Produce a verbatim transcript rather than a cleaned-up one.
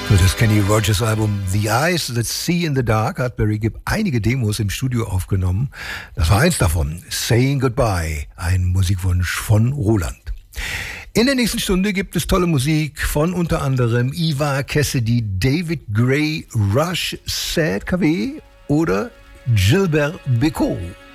Für das Kenny Rogers Album The Eyes That See in the Dark hat Barry Gibb einige Demos im Studio aufgenommen. Das war eins davon, Saying Goodbye, ein Musikwunsch von Roland. In der nächsten Stunde gibt es tolle Musik von unter anderem Eva Cassidy, David Gray, Rush, Sad K W oder Gilbert Bécaud.